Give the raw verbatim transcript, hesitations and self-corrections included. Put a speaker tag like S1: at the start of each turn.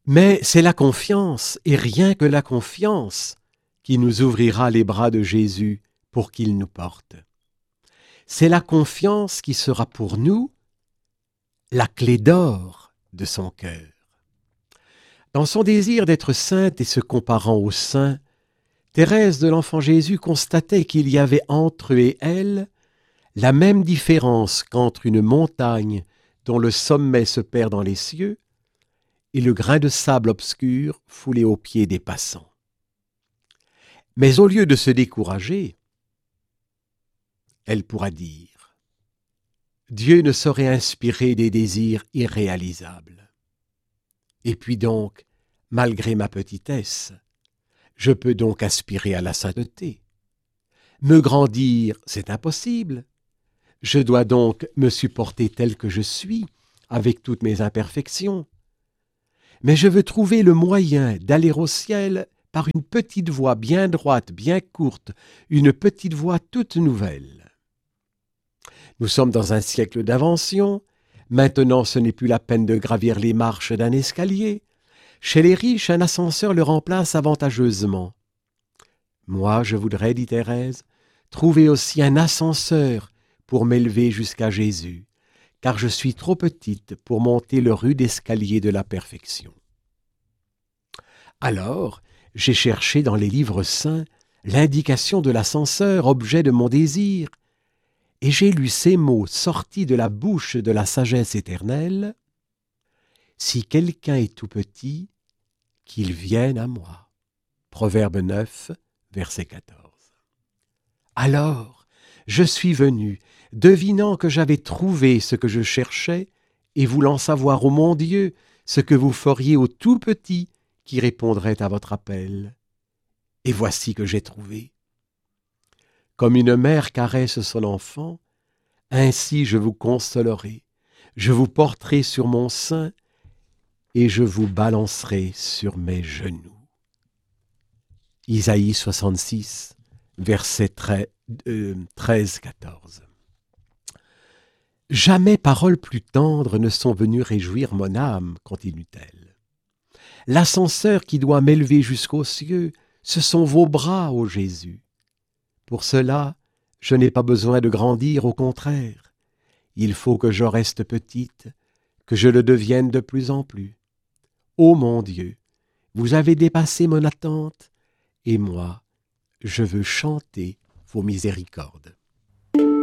S1: Mais c'est la confiance, et rien que la confiance, qui nous ouvrira les bras de Jésus pour qu'il nous porte. C'est la confiance qui sera pour nous la clé d'or de son cœur. Dans son désir d'être sainte et se comparant aux saints, Thérèse de l'Enfant Jésus constatait qu'il y avait entre eux et elle la même différence qu'entre une montagne dont le sommet se perd dans les cieux et le grain de sable obscur foulé aux pieds des passants. Mais au lieu de se décourager, elle pourra dire « Dieu ne saurait inspirer des désirs irréalisables. Et puis donc, malgré ma petitesse, je peux donc aspirer à la sainteté. Me grandir, c'est impossible. Je dois donc me supporter tel que je suis, avec toutes mes imperfections. Mais je veux trouver le moyen d'aller au ciel par une petite voie bien droite, bien courte, une petite voie toute nouvelle. Nous sommes dans un siècle d'invention. Maintenant, ce n'est plus la peine de gravir les marches d'un escalier. Chez les riches, un ascenseur le remplace avantageusement. Moi, je voudrais, dit Thérèse, trouver aussi un ascenseur pour m'élever jusqu'à Jésus, car je suis trop petite pour monter le rude escalier de la perfection. Alors, j'ai cherché dans les livres saints l'indication de l'ascenseur, objet de mon désir, et j'ai lu ces mots sortis de la bouche de la sagesse éternelle. « Si quelqu'un est tout petit, qu'il vienne à moi. » Proverbe neuf, verset quatorze. Alors, je suis venu, devinant que j'avais trouvé ce que je cherchais, et voulant savoir, ô mon Dieu, ce que vous feriez au tout petit qui répondrait à votre appel. Et voici que j'ai trouvé. Comme une mère caresse son enfant, ainsi je vous consolerai, je vous porterai sur mon sein, et je vous balancerai sur mes genoux. Isaïe soixante-six, versets treize quatorze. Jamais paroles plus tendres ne sont venues réjouir mon âme, continue-t-elle. L'ascenseur qui doit m'élever jusqu'aux cieux, ce sont vos bras, ô Jésus. Pour cela, je n'ai pas besoin de grandir, au contraire. Il faut que je reste petite, que je le devienne de plus en plus. Ô mon Dieu, vous avez dépassé mon attente, et moi, je veux chanter vos miséricordes.